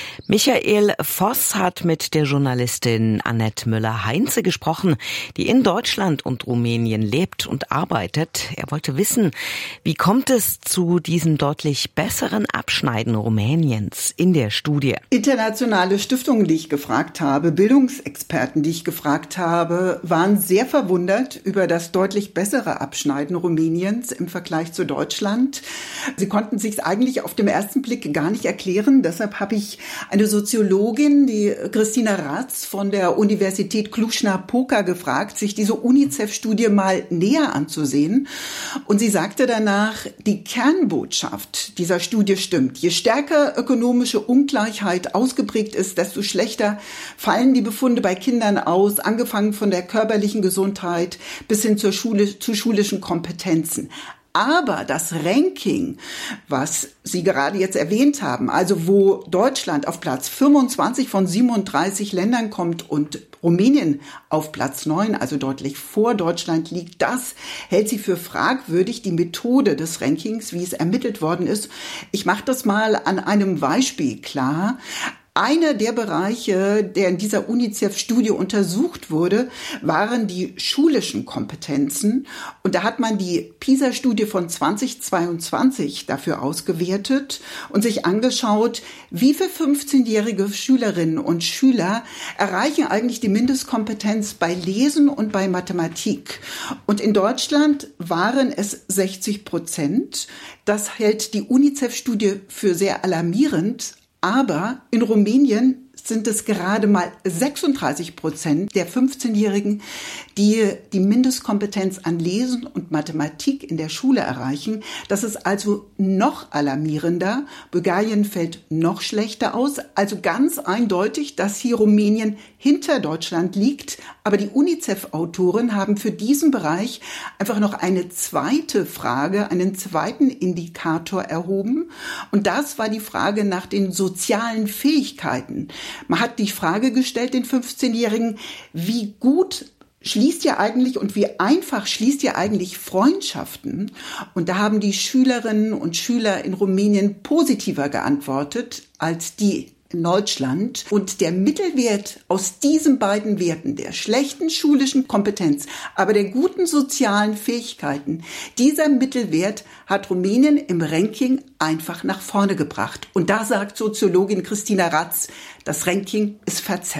[SPEAKER 18] Michael Voss hat mit der Journalistin Annette Müller-Heinze gesprochen, die in Deutschland und Rumänien lebt und arbeitet. Er wollte wissen, wie kommt es zu diesem deutlich besseren Abschneiden Rumäniens in der Studie?
[SPEAKER 6] Internationale Stiftungen, die ich gefragt habe, Bildungsexperten, die ich gefragt habe, waren sehr verwundert über das deutlich bessere Abschneiden Rumäniens im Vergleich zu Deutschland. Sie konnten sich eigentlich auf den ersten Blick gar nicht erklären. Deshalb habe ich eine Soziologin, die Christina Ratz von der Universität Cluj-Napoca, gefragt, sich diese UNICEF-Studie mal näher anzusehen. Und sie sagte danach, die Kernbotschaft dieser Studie stimmt. Je stärker ökonomische Ungleichheit ausgeprägt ist, desto schlechter fallen die Befunde bei Kindern aus, angefangen von der körperlichen Gesundheit bis hin zur Schule, zu schulischen Kompetenzen. Aber das Ranking, was Sie gerade jetzt erwähnt haben, also wo Deutschland auf Platz fünfundzwanzig von siebenunddreißig Ländern kommt und Rumänien auf Platz neun, also deutlich vor Deutschland liegt, das hält sie für fragwürdig, die Methode des Rankings, wie es ermittelt worden ist. Ich mache das mal an einem Beispiel klar. Einer der Bereiche, der in dieser UNICEF-Studie untersucht wurde, waren die schulischen Kompetenzen. Und da hat man die PISA-Studie von zweitausendzweiundzwanzig dafür ausgewertet und sich angeschaut, wie viele fünfzehnjährige Schülerinnen und Schüler erreichen eigentlich die Mindestkompetenz bei Lesen und bei Mathematik. Und in Deutschland waren es sechzig Prozent. Das hält die UNICEF-Studie für sehr alarmierend. Aber in Rumänien sind es gerade mal sechsunddreißig Prozent der fünfzehnjährigen, die die Mindestkompetenz an Lesen und Mathematik in der Schule erreichen. Das ist also noch alarmierender. Bulgarien fällt noch schlechter aus. Also ganz eindeutig, dass hier Rumänien hinter Deutschland liegt. Aber die UNICEF-Autoren haben für diesen Bereich einfach noch eine zweite Frage, einen zweiten Indikator erhoben. Und das war die Frage nach den sozialen Fähigkeiten. Man hat die Frage gestellt, den fünfzehnjährigen, wie gut schließt ihr eigentlich und wie einfach schließt ihr eigentlich Freundschaften? Und da haben die Schülerinnen und Schüler in Rumänien positiver geantwortet als die in Deutschland. Und der Mittelwert aus diesen beiden Werten, der schlechten schulischen Kompetenz, aber der guten sozialen Fähigkeiten, dieser Mittelwert hat Rumänien im Ranking einfach nach vorne gebracht. Und da sagt Soziologin Christina Ratz, das Ranking ist verzerrt.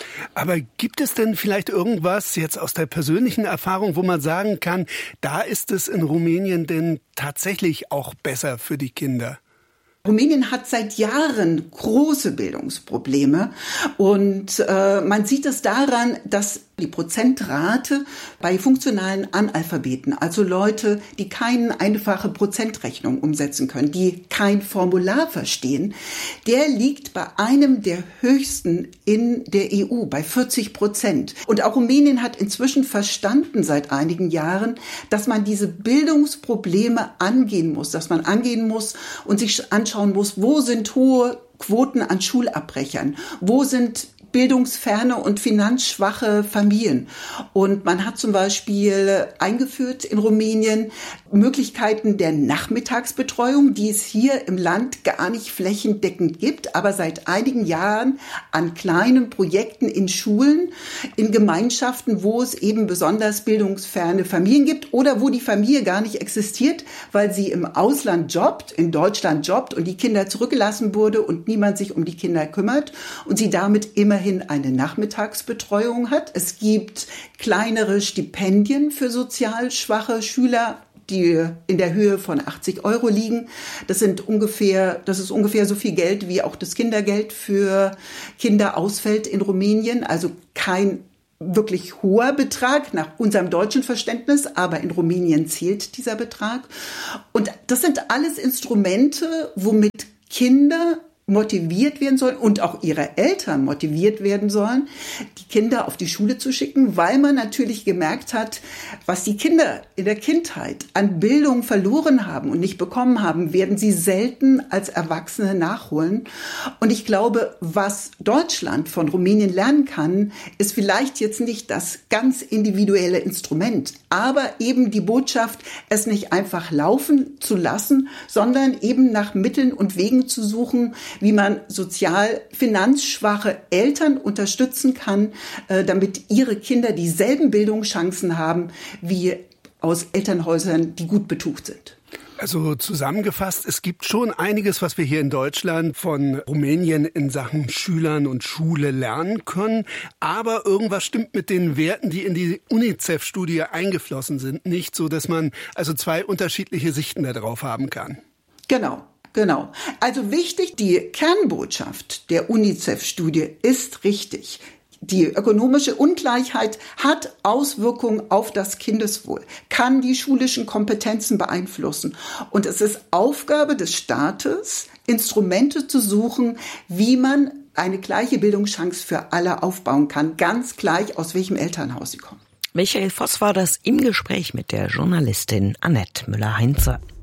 [SPEAKER 8] Aber gibt es denn vielleicht irgendwas jetzt aus der persönlichen Erfahrung, wo man sagen kann, da ist es in Rumänien denn tatsächlich auch besser für die Kinder?
[SPEAKER 6] Rumänien hat seit Jahren große Bildungsprobleme und äh, man sieht es daran, dass die Prozentrate bei funktionalen Analphabeten, also Leute, die keine einfache Prozentrechnung umsetzen können, die kein Formular verstehen, der liegt bei einem der höchsten in der E U, bei vierzig Prozent. Und auch Rumänien hat inzwischen verstanden seit einigen Jahren, dass man diese Bildungsprobleme angehen muss, dass man angehen muss und sich anschauen muss, wo sind hohe Quoten an Schulabbrechern, wo sind bildungsferne und finanzschwache Familien. Und man hat zum Beispiel eingeführt in Rumänien Möglichkeiten der Nachmittagsbetreuung, die es hier im Land gar nicht flächendeckend gibt, aber seit einigen Jahren an kleinen Projekten in Schulen, in Gemeinschaften, wo es eben besonders bildungsferne Familien gibt oder wo die Familie gar nicht existiert, weil sie im Ausland jobbt, in Deutschland jobbt und die Kinder zurückgelassen wurde und niemand sich um die Kinder kümmert und sie damit immerhin eine Nachmittagsbetreuung hat. Es gibt kleinere Stipendien für sozial schwache Schüler, die in der Höhe von achtzig Euro liegen. Das sind ungefähr, das ist ungefähr so viel Geld, wie auch das Kindergeld für Kinder ausfällt in Rumänien. Also kein wirklich hoher Betrag nach unserem deutschen Verständnis, aber in Rumänien zählt dieser Betrag. Und das sind alles Instrumente, womit Kinder motiviert werden sollen und auch ihre Eltern motiviert werden sollen, die Kinder auf die Schule zu schicken, weil man natürlich gemerkt hat, was die Kinder in der Kindheit an Bildung verloren haben und nicht bekommen haben, werden sie selten als Erwachsene nachholen. Und ich glaube, was Deutschland von Rumänien lernen kann, ist vielleicht jetzt nicht das ganz individuelle Instrument, aber eben die Botschaft, es nicht einfach laufen zu lassen, sondern eben nach Mitteln und Wegen zu suchen, wie man sozial finanzschwache Eltern unterstützen kann, damit ihre Kinder dieselben Bildungschancen haben wie aus Elternhäusern, die gut betucht sind.
[SPEAKER 8] Also zusammengefasst, es gibt schon einiges, was wir hier in Deutschland von Rumänien in Sachen Schülern und Schule lernen können. Aber irgendwas stimmt mit den Werten, die in die UNICEF-Studie eingeflossen sind, nicht, so dass man also zwei unterschiedliche Sichten darauf haben kann.
[SPEAKER 6] Genau. Genau. Also wichtig, die Kernbotschaft der UNICEF-Studie ist richtig. Die ökonomische Ungleichheit hat Auswirkungen auf das Kindeswohl, kann die schulischen Kompetenzen beeinflussen. Und es ist Aufgabe des Staates, Instrumente zu suchen, wie man eine gleiche Bildungschance für alle aufbauen kann, ganz gleich, aus welchem Elternhaus sie kommen.
[SPEAKER 18] Michael Voss war das im Gespräch mit der Journalistin Annette Müller-Heinze.